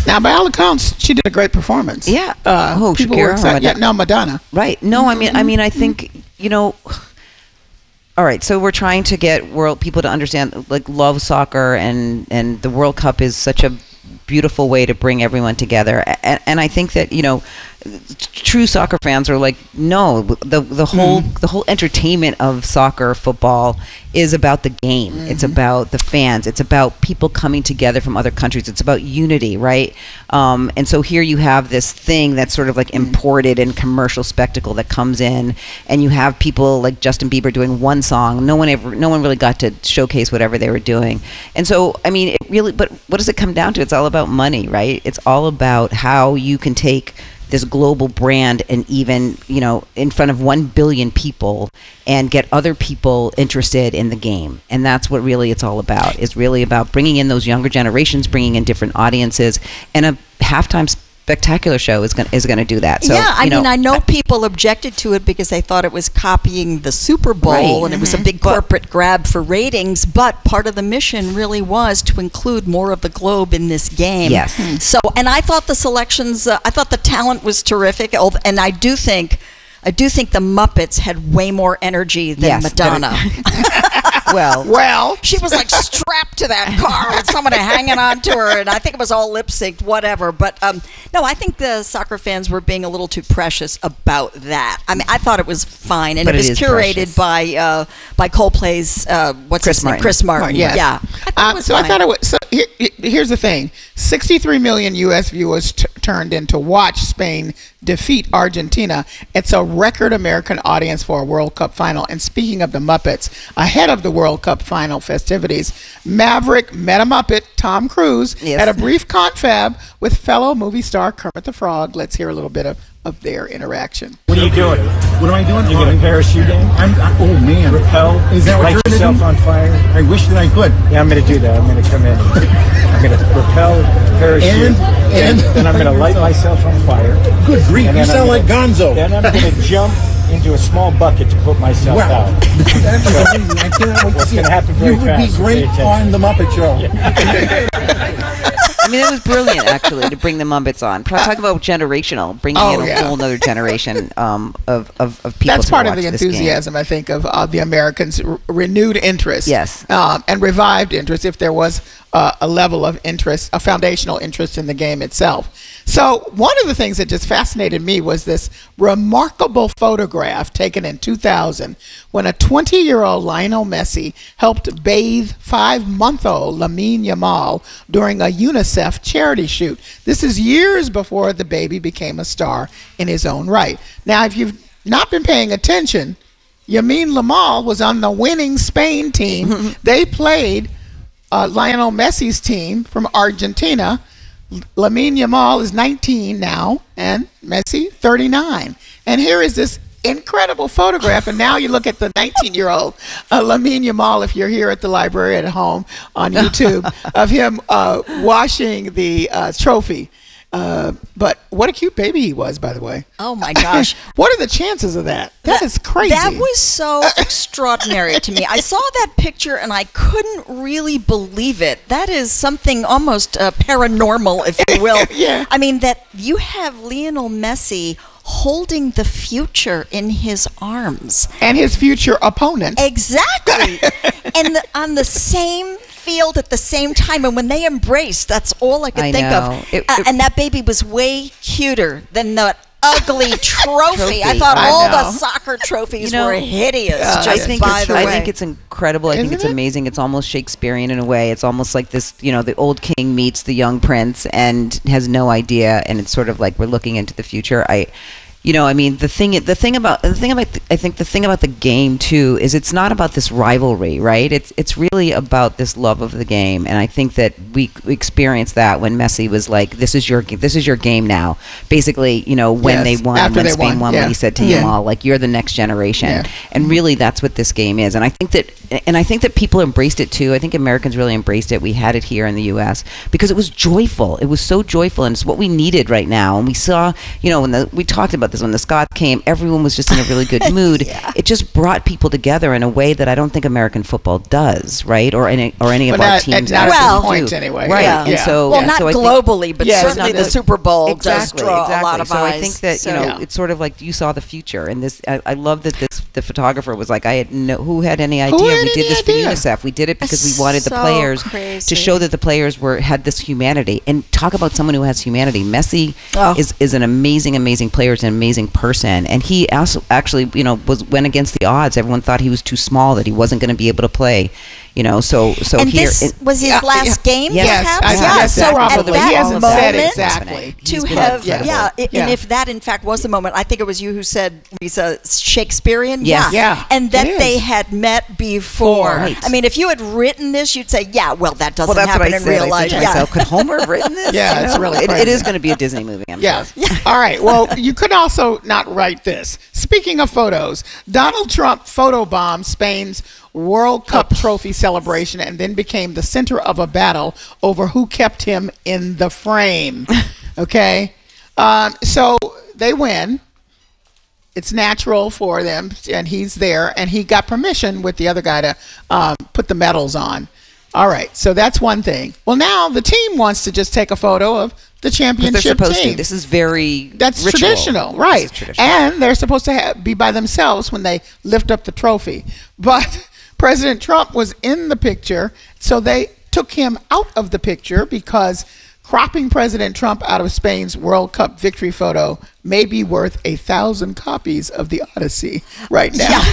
Now, by all accounts, she did a great performance. Yeah. People were excited. Yeah, no, Madonna. Right. No, I mean, I think, all right, so we're trying to get people to understand, like, love soccer, and the World Cup is such a beautiful way to bring everyone together. And I think that, true soccer fans are like, no, the whole entertainment of soccer, football, is about the game. It's about the fans. It's about people coming together from other countries. It's about unity, right? And so here you have this thing that's sort of like imported and commercial spectacle that comes in, and you have people like Justin Bieber doing one song. No one really got to showcase whatever they were doing. And so, I mean, but what does it come down to? It's all about money, right? It's all about how you can take this global brand and even, in front of 1 billion people and get other people interested in the game. And that's what really it's all about. It's really about bringing in those younger generations, bringing in different audiences, and a halftime spectacular show is going to do that. So, yeah, I know people objected to it because they thought it was copying the Super Bowl, right, and it was a big corporate grab for ratings, but part of the mission really was to include more of the globe in this game. Yes. So, and I thought the selections, I thought the talent was terrific, and I do think the Muppets had way more energy than Madonna. Well, she was like strapped to that car with someone hanging on to her, and I think it was all lip synced, whatever. But no, I think the soccer fans were being a little too precious about that. I mean, I thought it was fine, and it was curated by Coldplay's Chris Martin. Yes. Yeah. I thought it was. So here's the thing: 63 million U.S. viewers turned in to watch Spain defeat Argentina. It's a record American audience for a World Cup final. And speaking of the Muppets, ahead of the World Cup final festivities, Maverick met a Muppet, Tom Cruise, had a brief confab with fellow movie star Kermit the Frog. Let's hear a little bit of their interaction. What are you doing? What am I doing? You get a parachute in? Oh man. Rappel? Is that what light you're yourself gonna do? on fire? I wish that I could. Yeah, I'm going to do that. I'm going to come in. I'm going to rappel, parachute, and then I'm going to light myself on fire. Good grief, And you then sound like Gonzo. Then I'm going to jump into a small bucket to put myself Wow. out. That is amazing. I cannot wait to What's see going it. to happen very You would fast. be great Pay attention. on the Muppet Show. I mean, it was brilliant, actually, to bring the Muppets on. Talk about generational, bringing in a whole other generation of people. That's to part of watch the this enthusiasm, I think, of the Americans' renewed interest. Yes. And revived interest, if there was a level of interest, a foundational interest in the game itself. So one of the things that just fascinated me was this remarkable photograph taken in 2000 when a 20-year-old Lionel Messi helped bathe 5-month-old Lamine Yamal during a UNICEF charity shoot. This is years before the baby became a star in his own right. Now, if you've not been paying attention, Lamine Yamal was on the winning Spain team. They played Lionel Messi's team from Argentina. Lamine Yamal is 19 now, and Messi 39. And here is this incredible photograph. And now you look at the 19-year-old Lamine Yamal, if you're here at the library at home on YouTube, of him washing the trophy. But what a cute baby he was, by the way. Oh my gosh. What are the chances of that? That is crazy. That was so extraordinary to me. I saw that picture and I couldn't really believe it. That is something almost paranormal, if you will. Yeah. I mean, that you have Lionel Messi holding the future in his arms. And his future opponent. Exactly. And on the same field at the same time, and when they embraced, that's all I could think of. And that baby was way cuter than that ugly trophy. I thought all the soccer trophies were hideous. I think it's incredible. I think Isn't it's it? amazing. It's almost Shakespearean in a way. It's almost like this, the old king meets the young prince and has no idea, and it's sort of like we're looking into the future. The thing about the game too is it's not about this rivalry, right? It's really about this love of the game, and I think that we experienced that when Messi was like, "This is your game now." Basically, when they won, when Spain won, when he said to Yamal, like, "You're the next generation," and really that's what this game is. And I think that people embraced it too. I think Americans really embraced it. We had it here in the U.S. because it was joyful. It was so joyful, and it's what we needed right now. And we saw, when we talked about about this when the Scots came. Everyone was just in a really good mood. It just brought people together in a way that I don't think American football does, right? Or any of our teams. Not at Well, this point, anyway. Right. Yeah. And Yeah. so, Well, and not so I think- globally, but Yeah, certainly not the the- Super Bowl does draw a lot of so eyes. I think that So- it's sort of like you saw the future, and this. I love that the photographer was like, I had who had any idea? had We did any this idea? for UNICEF. We did it because we wanted the So players crazy. to show that the players had this humanity. And talk about someone who has humanity. Messi Oh. is an amazing player, is an amazing person, and he actually went against the odds. Everyone thought he was too small, that he wasn't going to be able to play. So and here this was his last game, Yes, perhaps? I yeah, guess so probably. at He that hasn't moment, said exactly. to He's been have, incredible. and if that in fact was the moment, I think it was you who said, Lisa, Shakespearean? Yes. Yeah, And that it they is. had met before. Right. I mean, if you had written this, you'd say, yeah, well, that doesn't that's what happen I in said. real I life. said to Yeah. myself, could Homer have written this? Yeah, it's really it crazy. is going to be a Disney movie. I'm Yes. sure. All right. Well, you could also not write this. Speaking of photos, Donald Trump photobombed Spain's World Cup trophy celebration and then became the center of a battle over who kept him in the frame. Okay? So they win. It's natural for them, and he's there, and he got permission with the other guy to put the medals on. All right, so that's one thing. Well, now the team wants to just take a photo of the Because championship they're supposed team. to. This is very That's ritual. traditional, right? This is traditional. And they're supposed to be by themselves when they lift up the trophy. But President Trump was in the picture, so they took him out of the picture because cropping President Trump out of Spain's World Cup victory photo may be worth 1,000 copies of the Odyssey right now.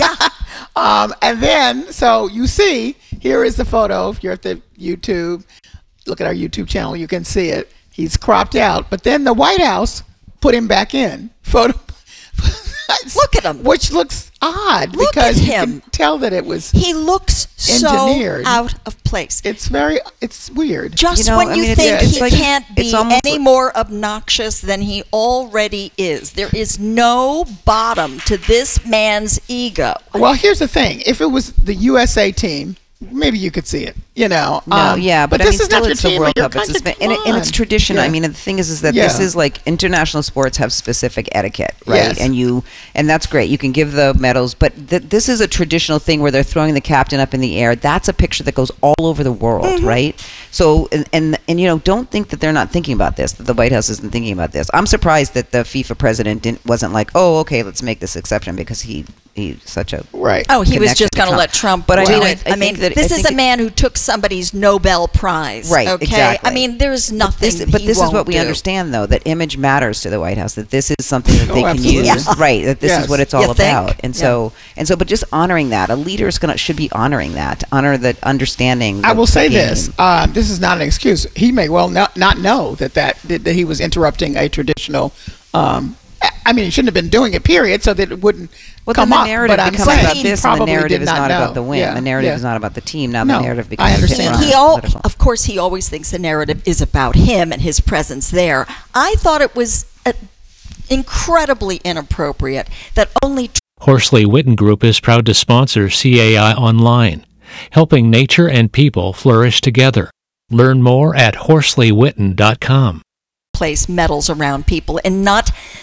And then, so you see, here is the photo. If you're at the YouTube, look at our YouTube channel, you can see it. He's cropped out, but then the White House put him back in. Photo. Look at him. Which looks odd Look because at you him. can tell that it was. He looks Engineered. so out of place. It's weird. Just You know, when I you mean, think it's he like- can't be it's almost any like- more obnoxious than he already is. There is no bottom to this man's ego. Well, here's the thing: if it was the USA team, maybe you could see it. No, but I this mean, is still not your it's the team. World You're Cup. It's kind of- and it's come tradition. on. I mean, the thing is that Yeah. this is like international sports have specific etiquette, right? Yes. And that's great. You can give the medals, but this is a traditional thing where they're throwing the captain up in the air. That's a picture that goes all over the world, Mm-hmm. right? So, and don't think that they're not thinking about this. That the White House isn't thinking about this. I'm surprised that the FIFA president wasn't like, oh, okay, let's make this exception because he's such a Right. Oh, he was connection just to going to Trump. let Trump. But I do mean, it. I think that- this I is think a man who took somebody's Nobel Prize. Right, Okay. exactly. I mean, there's nothing. But he this is won't what we do. understand, though, that image matters to the White House. That this is something that they can absolutely. use, Yeah. right? That this Yes. is what it's You all think? about. And so, but just honoring that, a leader should be honoring that, honor the understanding. I of will the say game. this: this is not an excuse. He may well not know that he was interrupting a traditional. I mean, he shouldn't have been doing it. Period. So that it wouldn't Well, come then the up. narrative But I'm becomes saying about he this, and the probably narrative did is not not know. about the win. Yeah, The narrative yeah. is not about the team. Now No, the narrative I becomes understand. Of course, he always thinks the narrative is about him and his presence there. I thought it was incredibly inappropriate that only Horsley Witten Group is proud to sponsor CAI Online, helping nature and people flourish together. Learn more at HorsleyWitten.com. place medals around people and not